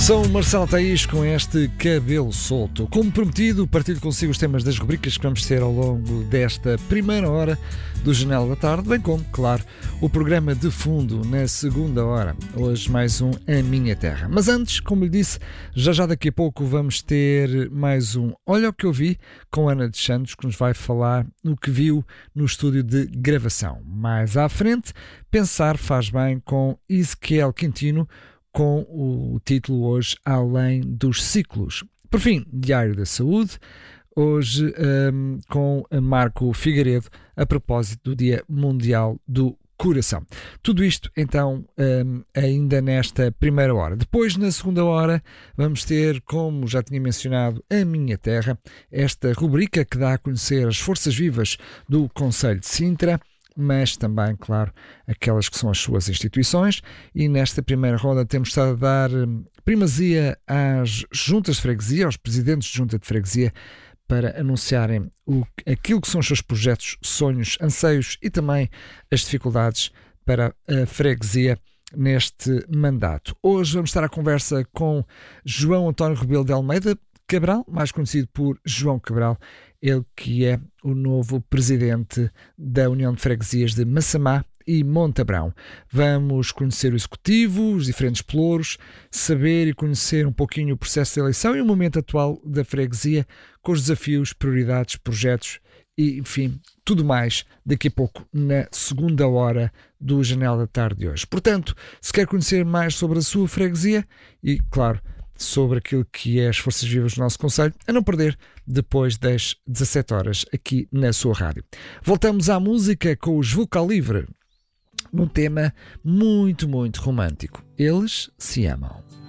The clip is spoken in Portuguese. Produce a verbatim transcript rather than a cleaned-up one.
Sou o Marcelo Thaís com este cabelo solto. Como prometido, partilho consigo os temas das rubricas que vamos ter ao longo desta primeira hora do Janela da Tarde, bem como, claro, o programa de fundo na segunda hora. Hoje mais um A Minha Terra. Mas antes, como lhe disse, já já daqui a pouco vamos ter mais um Olha o que eu vi com Ana dos Santos, que nos vai falar no que viu no estúdio de gravação. Mais à frente, Pensar faz bem com Ezequiel Quintino, com o título hoje Além dos Ciclos. Por fim, Diário da Saúde, hoje um, com Marco Figueiredo, a propósito do Dia Mundial do Coração. Tudo isto, então, um, ainda nesta primeira hora. Depois, na segunda hora, vamos ter, como já tinha mencionado, A Minha Terra, esta rubrica que dá a conhecer as forças vivas do Concelho de Sintra, mas também, claro, aquelas que são as suas instituições, e nesta primeira roda temos estado a dar primazia às juntas de freguesia, aos presidentes de junta de freguesia, para anunciarem o, aquilo que são os seus projetos, sonhos, anseios e também as dificuldades para a freguesia neste mandato. Hoje vamos estar à conversa com João António Rebelo de Almeida Cabral, mais conhecido por João Cabral, ele que é o novo presidente da União de Freguesias de Massamá e Montabrão. Vamos conhecer o executivo, os diferentes pelouros, saber e conhecer um pouquinho o processo de eleição e o momento atual da freguesia, com os desafios, prioridades, projetos e, enfim, tudo mais daqui a pouco na segunda hora do Janela da Tarde de hoje. Portanto, se quer conhecer mais sobre a sua freguesia e, claro, sobre aquilo que é as forças vivas do nosso concelho, a não perder depois das dezassete horas aqui na sua rádio. Voltamos à música com os Vocal Livre, num tema muito, muito romântico. Eles se amam.